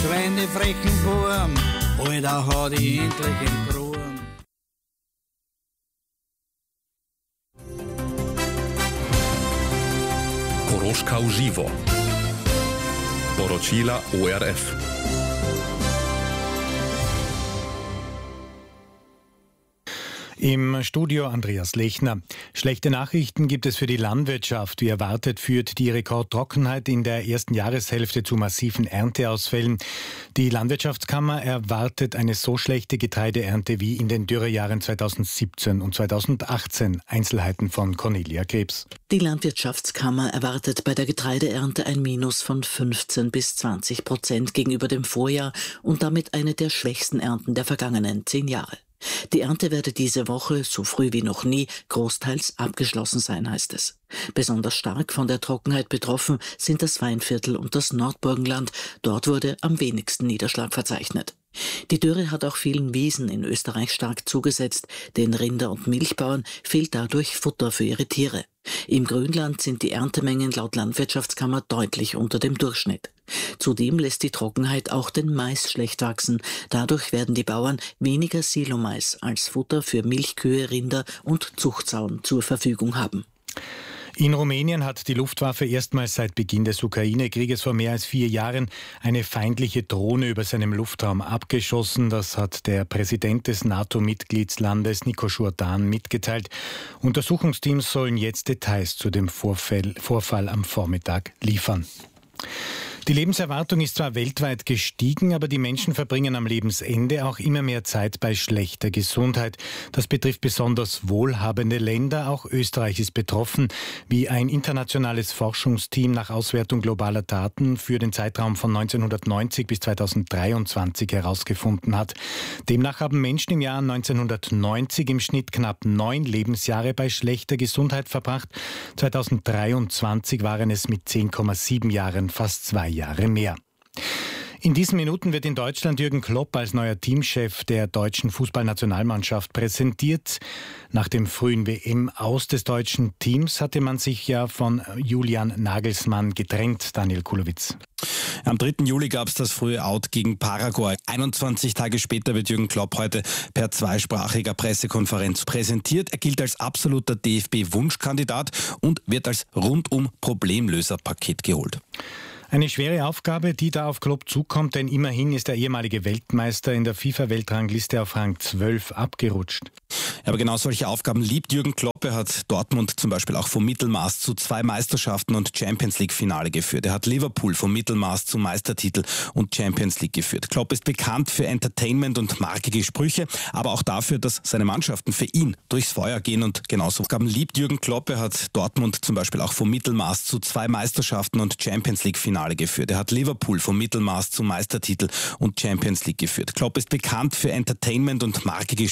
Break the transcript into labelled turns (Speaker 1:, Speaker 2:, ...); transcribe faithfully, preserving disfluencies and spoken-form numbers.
Speaker 1: Schweinefrechen Buben, Alter, hat ich endlich in Ruhe.
Speaker 2: Koroška v živo. Poročila O R F.
Speaker 3: Im Studio Andreas Lechner. Schlechte Nachrichten gibt es für die Landwirtschaft. Wie erwartet führt die Rekordtrockenheit in der ersten Jahreshälfte zu massiven Ernteausfällen. Die Landwirtschaftskammer erwartet eine so schlechte Getreideernte wie in den Dürrejahren zweitausendsiebzehn und zweitausendachtzehn. Einzelheiten von Cornelia Krebs.
Speaker 4: Die Landwirtschaftskammer erwartet bei der Getreideernte ein Minus von fünfzehn bis zwanzig Prozent gegenüber dem Vorjahr und damit eine der schwächsten Ernten der vergangenen zehn Jahre. Die Ernte werde diese Woche, so früh wie noch nie, großteils abgeschlossen sein, heißt es. Besonders stark von der Trockenheit betroffen sind das Weinviertel und das Nordburgenland. Dort wurde am wenigsten Niederschlag verzeichnet. Die Dürre hat auch vielen Wiesen in Österreich stark zugesetzt. Den Rinder- und Milchbauern fehlt dadurch Futter für ihre Tiere. Im Grünland sind die Erntemengen laut Landwirtschaftskammer deutlich unter dem Durchschnitt. Zudem lässt die Trockenheit auch den Mais schlecht wachsen. Dadurch werden die Bauern weniger Silomais als Futter für Milchkühe, Rinder und Zuchtsauen zur Verfügung haben.
Speaker 3: In Rumänien hat die Luftwaffe erstmals seit Beginn des Ukraine-Krieges vor mehr als vier Jahren eine feindliche Drohne über seinem Luftraum abgeschossen. Das hat der Präsident des NATO-Mitgliedslandes Nico Jourdan mitgeteilt. Untersuchungsteams sollen jetzt Details zu dem Vorfall, Vorfall am Vormittag liefern. Die Lebenserwartung ist zwar weltweit gestiegen, aber die Menschen verbringen am Lebensende auch immer mehr Zeit bei schlechter Gesundheit. Das betrifft besonders wohlhabende Länder. Auch Österreich ist betroffen, wie ein internationales Forschungsteam nach Auswertung globaler Daten für den Zeitraum von neunzehnhundertneunzig bis zweitausenddreiundzwanzig herausgefunden hat. Demnach haben Menschen im Jahr neunzehnhundertneunzig im Schnitt knapp neun Lebensjahre bei schlechter Gesundheit verbracht. zweitausenddreiundzwanzig waren es mit zehn Komma sieben Jahren fast zwei Jahre mehr. In diesen Minuten wird in Deutschland Jürgen Klopp als neuer Teamchef der deutschen Fußballnationalmannschaft präsentiert. Nach dem frühen W M-Aus des deutschen Teams hatte man sich ja von Julian Nagelsmann getrennt, Daniel Kulowitz.
Speaker 5: Am dritten Juli gab es das frühe Out gegen Paraguay. einundzwanzig Tage später wird Jürgen Klopp heute per zweisprachiger Pressekonferenz präsentiert. Er gilt als absoluter D F B-Wunschkandidat und wird als Rundum-Problemlöser-Paket geholt.
Speaker 3: Eine schwere Aufgabe, die da auf Klopp zukommt, denn immerhin ist der ehemalige Weltmeister in der FIFA-Weltrangliste auf Rang zwölf abgerutscht.
Speaker 5: Aber genau solche Aufgaben liebt Jürgen Klopp. Er hat Dortmund zum Beispiel auch vom Mittelmaß zu zwei Meisterschaften und Champions-League-Finale geführt. Er hat Liverpool vom Mittelmaß zu Meistertitel und Champions League geführt. Klopp ist bekannt für Entertainment und markige Sprüche, aber auch dafür, dass seine Mannschaften für ihn durchs Feuer gehen und genauso Aufgaben liebt Jürgen Klopp. Er hat Dortmund zum Beispiel auch vom Mittelmaß zu zwei Meisterschaften und Champions League-Finale geführt. Er hat Liverpool vom Mittelmaß zu Meistertitel und Champions League geführt. Klopp ist bekannt für Entertainment und markige